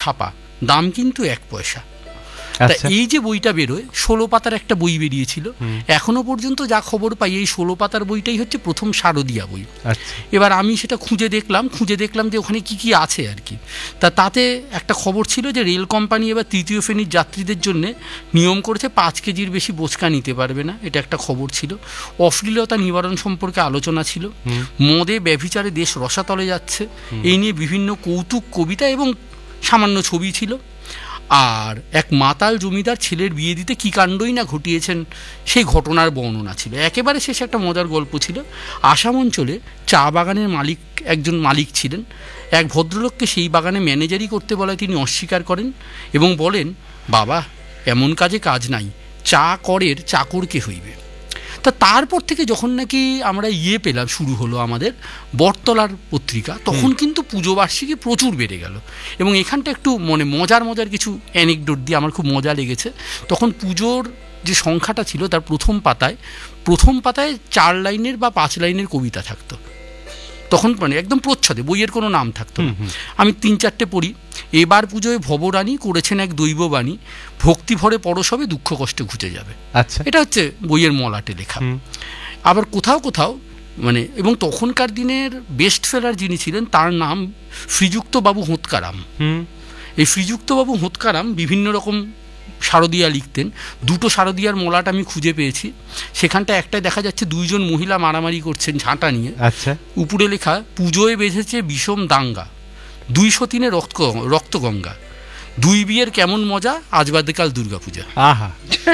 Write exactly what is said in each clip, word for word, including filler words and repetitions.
ছাপা, দাম কিন্তু এক পয়সা। এই যে বইটা বেরোয়, ষোলো পাতার একটা বই বেরিয়েছিল, এখনো পর্যন্ত যা খবর পাই এই ষোলো পাতার বইটাই হচ্ছে প্রথম শারদীয়া বই। এবার আমি সেটা খুঁজে দেখলাম খুঁজে দেখলাম যে ওখানে কি কি আছে আর কি। তা তাতে একটা খবর ছিল যে রেল কোম্পানি এবার তৃতীয় শ্রেণীর যাত্রীদের জন্য নিয়ম করেছে পাঁচ কেজির বেশি বোচকা নিতে পারবে না, এটা একটা খবর ছিল। অশ্লীলতা নিবারণ সম্পর্কে আলোচনা ছিল, মদে ব্যভিচারে দেশ রসাতলে যাচ্ছে এই নিয়ে বিভিন্ন কৌতুক কবিতা এবং সামান্য ছবি ছিল। আর এক মাতাল জমিদার ছেলের বিয়ে দিতে কী কাণ্ডই না ঘটিয়েছেন সেই ঘটনার বর্ণনা ছিল। একেবারে শেষে একটা মজার গল্প ছিল। আসাম অঞ্চলে চা বাগানের মালিক একজন মালিক ছিলেন, এক ভদ্রলোককে সেই বাগানে ম্যানেজারি করতে বলায় তিনি অস্বীকার করেন এবং বলেন, বাবা এমন কাজে কাজ নাই, চা করের চাকরকে হইবে। তা তারপর থেকে যখন নাকি আমরা ইয়ে পেলাম, শুরু হলো আমাদের বটতলার পত্রিকা, তখন কিন্তু পুজো বার্ষিকী প্রচুর বেড়ে গেল। এবং এখানটা একটু মানে মজার মজার কিছু অ্যানেকডোট দিয়ে আমার খুব মজা লেগেছে। তখন পুজোর যে সংখ্যাটা ছিল তার প্রথম পাতায় প্রথম পাতায় চার লাইনের বা পাঁচ লাইনের কবিতা থাকতো, তখন মানে একদম প্রচ্ছদে, বইয়ের কোনো নাম থাকতো না। আমি তিন চারটে পড়ি। এবার পুজোয় ভবরানী করেছেন এক দৈববাণী, ভক্তি ভরে পরশবে দুঃখ কষ্টে ঘুচে যাবে। আচ্ছা, এটা হচ্ছে বইয়ের মলাটে লেখা। আবার কোথাও কোথাও মানে, এবং তখনকার দিনের বেস্ট সেলার যিনি ছিলেন তার নাম শ্রীযুক্ত বাবু হোঁতকারাম। এই শ্রীযুক্ত বাবু হোঁতকারাম বিভিন্ন রকম শারদীয়া লিখতেন। দুটো শারদীয়ার মলাট আমি খুঁজে পেয়েছি, সেখানটা একটাই দেখা যাচ্ছে দুইজন মহিলা মারামারি করছেন ঝাঁটা নিয়ে। আচ্ছা, উপরে লেখা, পুজোয় বেঁধেছে বিষম দাঙ্গা, দুইশো তিনে রক্ত রক্তগঙ্গা, দুই বিয়ের কেমন মজা, আজ বাদে কাল দুর্গা পূজা। আহা।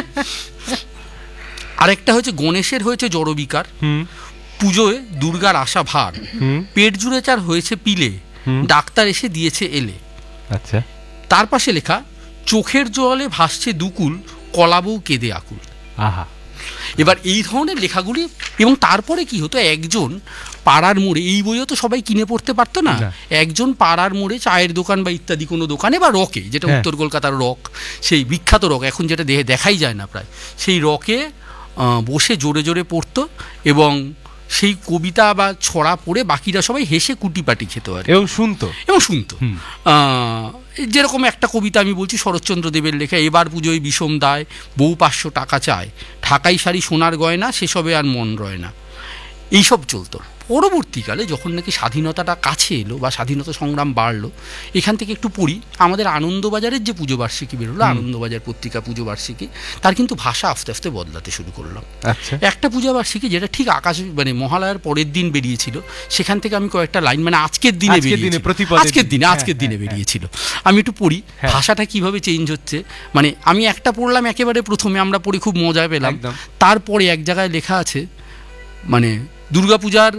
আরেকটা হচ্ছে গণেশের হয়েছে জড়বিকার, পুজোয় দুর্গার আশা ভার, পেট জুড়ে চার হয়েছে পিলে, ডাক্তার এসে দিয়েছে এলে। আচ্ছা, তার পাশে লেখা, চোখের জলে ভাসছে দুকুল, কলাবউ কেঁদে আকুল। আহা। এবার এই ধরনের লেখাগুলি, এবং তারপরে কি হতো, একজন পাড়ার মোড়ে, এই বইও তো সবাই কিনে পড়তে পারতো না, একজন পাড়ার মোড়ে চায়ের দোকান বা ইত্যাদি কোনো দোকানে বা রকে, যেটা উত্তর কলকাতার রক, সেই বিখ্যাত রক, এখন যেটা দেহে দেখাই যায় না প্রায়, সেই রকে বসে জোরে জোরে পড়তো এবং সেই কবিতা বা ছড়া পড়ে বাকিরা সবাই হেসে কুটিপাটি খেত আর এবং শুনতো এবং শুনতো যেরকম একটা কবিতা আমি বলছি শরৎচন্দ্র দেবের লেখা, এবার পুজোয় বিষম দায়, বউ পাঁচশো টাকা চায়, ঢাকাই শাড়ি সোনার গয়না, সেসবে আর মন রয় না, এইসব চলতো। পরবর্তীকালে যখন নাকি স্বাধীনতাটা কাছে এলো বা স্বাধীনতা সংগ্রাম বাড়লো, এখান থেকে একটু পড়ি, আমাদের আনন্দবাজারের যে পুজো বার্ষিকী বেরোলো, আনন্দবাজার পত্রিকা পুজো বার্ষিকী, তার কিন্তু ভাষা আস্তে আস্তে বদলাতে শুরু করলাম। একটা পূজা বার্ষিকী যেটা ঠিক আকাশ মানে মহালয়ার পরের দিন বেরিয়েছিল, সেখান থেকে আমি কয়েকটা লাইন মানে আজকের দিনে আজকের দিনে আজকের দিনে বেরিয়েছিল, আমি একটু পড়ি ভাষাটা কিভাবে চেঞ্জ হচ্ছে। মানে আমি একটা পড়লাম একেবারে প্রথমে, আমরা পড়ে খুব মজা পেলাম। তারপরে এক জায়গায় লেখা আছে, মানে দুর্গাপূজার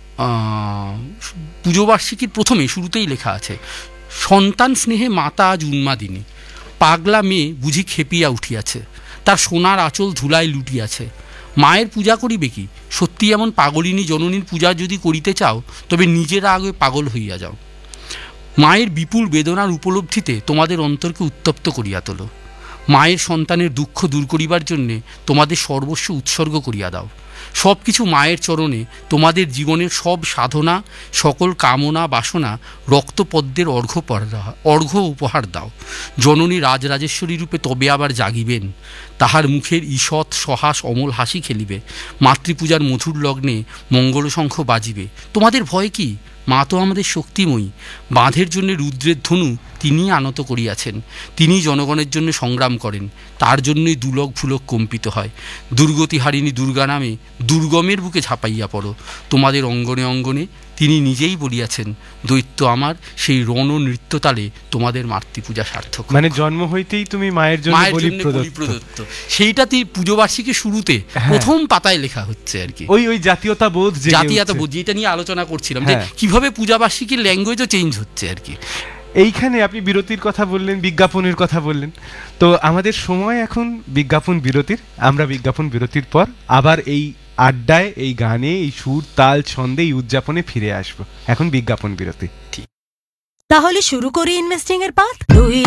পুজো বার্ষিকীর প্রথমে শুরুতেই লেখা আছে, সন্তান স্নেহে মাতা আজ উন্মাদিনী, পাগলা মেয়ে বুঝি খেপিয়া উঠিয়াছে, তার সোনার আঁচল ধুলায় লুটিয়াছে, মায়ের পূজা করিবে কি, সত্যি এমন পাগলিনী জননীর পূজা যদি করিতে চাও, তবে নিজেরা আগে পাগল হইয়া যাও, মায়ের বিপুল বেদনার উপলব্ধিতে তোমাদের অন্তরকে উত্তপ্ত করিয়া তোলো, মায়ের সন্তানের দুঃখ দূর করিবার জন্যে তোমাদের সর্বস্ব উৎসর্গ করিয়া দাও, সব কিছু মায়ের চরণে, তোমাদের জীবনের সব সাধনা, সকল কামনা বাসনা রক্তপদ্মের অর্ঘ্য অর্ঘ্য উপহার দাও, জননী রাজরাজেশ্বরী রূপে তবে আবার জাগিবেন, তাহার মুখের ঈষৎ সহাস অমল হাসি খেলিবে, মাতৃপূজার মধুর লগ্নে মঙ্গলশঙ্খ বাজিবে, তোমাদের ভয় কি, মা তো আমাদের শক্তিময়ী, বাঁধের জন্য রুদ্রের ধনু তিনিই আনত করিয়াছেন, তিনি জনগণের জন্য সংগ্রাম করেন, তার জন্যই দুলক ভুলক কম্পিত হয়, দুর্গতি হারিণী দুর্গা নামে দুর্গমের বুকে ঝাঁপাইয়া পড়ো, তোমাদের অঙ্গনে অঙ্গনে তিনি নিজেই বলিয়াছেন, দৈত্য আমার সেই রণ নৃত্যতালে তোমাদের মাতৃপূজা সার্থক। মানে জন্ম হইতেই তুমি মায়ের জন্য বলি প্রদত্ত, সেইটাতে পুজো বার্ষিকীর শুরুতে প্রথম পাতায় লেখা হচ্ছে আর কি, ওই ওই জাতীয়তা বোধ জাতীয়তা বোধ যেটা নিয়ে আলোচনা করছিলাম, যে কিভাবে পূজা বার্ষিকীর ল্যাঙ্গুয়েজও চেঞ্জ হচ্ছে আর কি। এইখানে আপনি বিরতির কথা বললেন, বিজ্ঞাপনের কথা বললেন, তো আমাদের সময় এখন বিজ্ঞাপন বিরতির। আমরা বিজ্ঞাপন বিরতির পর আবার এই আড্ডায়, এই গানে, এই সুর তাল ছন্দে, এই উদযাপনে ফিরে আসবো। এখন বিজ্ঞাপন বিরতি। তাহলে শুরু করি ইনভেস্টিং এর পাঠ।